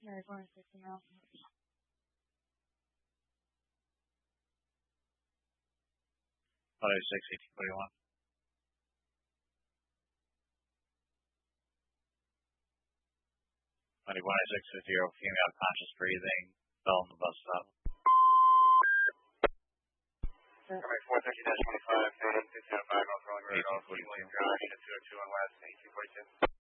Cherry 460 now. Auto 68041. 910650, female conscious breathing, fell on the bus stop. Alright, 430-25, 805, off rolling road, off Wheeling Drive, unit 202 on West, 1842.